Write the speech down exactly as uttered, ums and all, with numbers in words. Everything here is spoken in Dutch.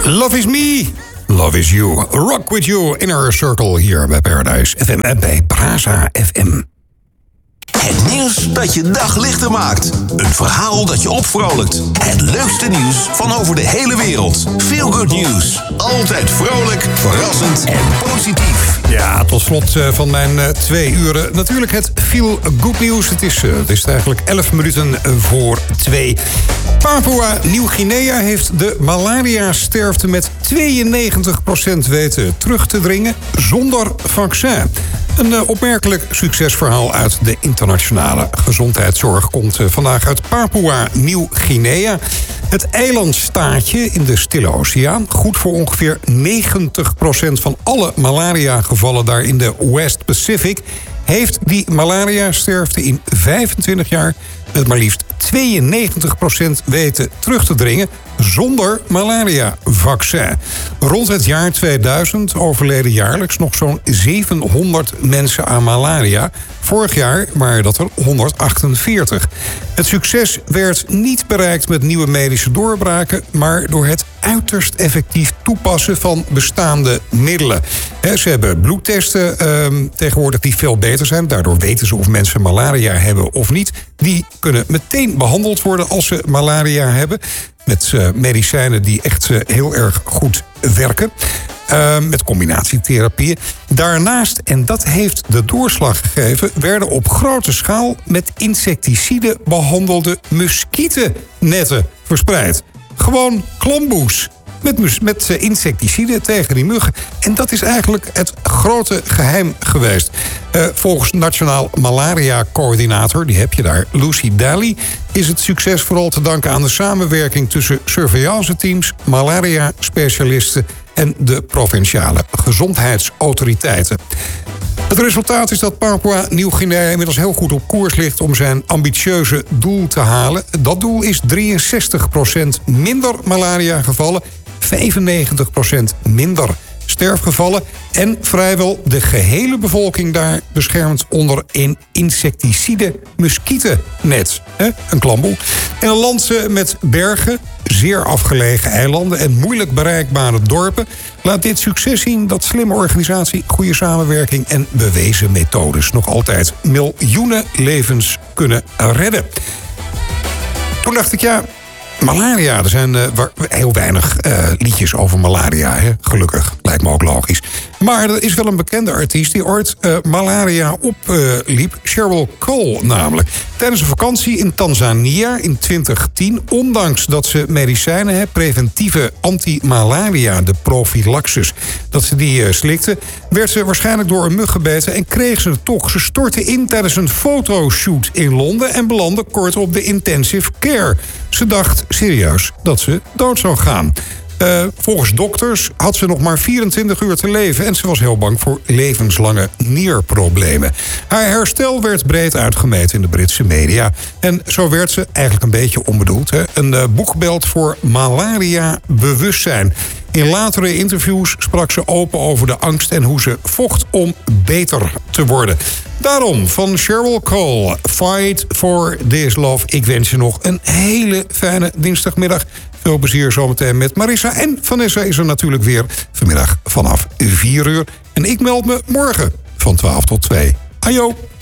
Love is me, love is you. Rock with you, Inner Circle hier bij Paradise F M en bij Brasa F M. Het nieuws dat je dag lichter maakt. Een verhaal dat je opvrolijkt. Het leukste nieuws van over de hele wereld. Feel good nieuws. Altijd vrolijk, verrassend en positief. Ja, tot slot van mijn uh, twee uren. Natuurlijk het Feel Good nieuws. Het is, uh, het is eigenlijk elf minuten voor twee. Papua Nieuw-Guinea heeft de malaria-sterfte met tweeënnegentig procent weten terug te dringen zonder vaccin. Een uh, opmerkelijk succesverhaal uit de internationale gezondheidszorg komt uh, vandaag uit Papua Nieuw-Guinea. Het eilandstaatje in de Stille Oceaan, goed voor ongeveer negentig procent van alle malaria-gevallen daar in de West Pacific, heeft die malaria-sterfte in vijfentwintig jaar met maar liefst tweeënnegentig procent weten terug te dringen zonder malaria-vaccin. Rond het jaar tweeduizend overleden jaarlijks nog zo'n zevenhonderd mensen aan malaria. Vorig jaar waren dat er honderdachtenveertig. Het succes werd niet bereikt met nieuwe medische doorbraken, maar door het uiterst effectief toepassen van bestaande middelen. Ze hebben bloedtesten uh, tegenwoordig die veel beter zijn. Daardoor weten ze of mensen malaria hebben of niet. Die kunnen meteen behandeld worden als ze malaria hebben. Met uh, medicijnen die echt uh, heel erg goed werken. Uh, met combinatietherapieën. Daarnaast, en dat heeft de doorslag gegeven, werden op grote schaal met insecticiden behandelde muskietennetten verspreid. Gewoon klamboes. Met, met insecticiden tegen die muggen. En dat is eigenlijk het grote geheim geweest. Uh, volgens Nationaal Malaria-coördinator, die heb je daar, Lucy Daly, is het succes vooral te danken aan de samenwerking tussen surveillance-teams, malaria-specialisten en de provinciale gezondheidsautoriteiten. Het resultaat is dat Papua Nieuw-Guinea inmiddels heel goed op koers ligt om zijn ambitieuze doel te halen. Dat doel is drieënzestig procent minder malaria-gevallen, vijfennegentig procent minder sterfgevallen en vrijwel de gehele bevolking daar beschermd onder een insecticide-muskietennet. Een klamboe. In een land met bergen, zeer afgelegen eilanden en moeilijk bereikbare dorpen laat dit succes zien dat slimme organisatie, goede samenwerking en bewezen methodes nog altijd miljoenen levens kunnen redden. Toen dacht ik, ja, malaria, er zijn uh, heel weinig uh, liedjes over malaria, hè? Gelukkig, lijkt me ook logisch. Maar er is wel een bekende artiest die ooit uh, malaria opliep, uh, Cheryl Cole namelijk. Tijdens een vakantie in Tanzania in twintig tien, ondanks dat ze medicijnen heeft, preventieve anti-malaria, de prophylaxis, dat ze die uh, slikte, werd ze waarschijnlijk door een mug gebeten en kreeg ze het toch. Ze stortte in tijdens een fotoshoot in Londen en belandde kort op de intensive care. Ze dacht serieus dat ze dood zou gaan. Uh, volgens dokters had ze nog maar vierentwintig uur te leven en ze was heel bang voor levenslange nierproblemen. Haar herstel werd breed uitgemeten in de Britse media. En zo werd ze, eigenlijk een beetje onbedoeld, hè, een uh, boekbeld voor malaria-bewustzijn. In latere interviews sprak ze open over de angst en hoe ze vocht om beter te worden. Daarom van Cheryl Cole, Fight for This Love. Ik wens je nog een hele fijne dinsdagmiddag. Veel plezier zometeen met Marissa. En Vanessa is er natuurlijk weer vanmiddag vanaf vier uur. En ik meld me morgen van twaalf tot twee. Ajo!